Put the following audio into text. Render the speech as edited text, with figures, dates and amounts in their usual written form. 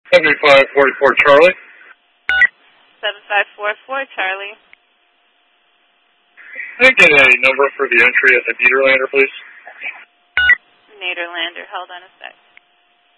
7544 Charlie. 7544 Charlie. Can I get a number for the entry at the Nederlander, please? Nederlander, hold on a sec.